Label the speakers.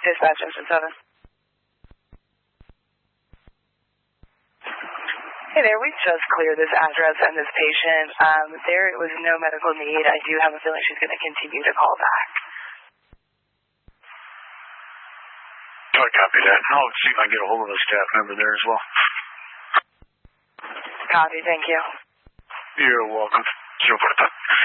Speaker 1: Dispatch, Engine 7. Hey there, we just cleared this address and this patient. There was no medical need. I do have a feeling she's going to continue to call back.
Speaker 2: I copy that. I'll see if I can get a hold of a staff member there as well.
Speaker 1: Copy, thank you.
Speaker 2: You're welcome. 045.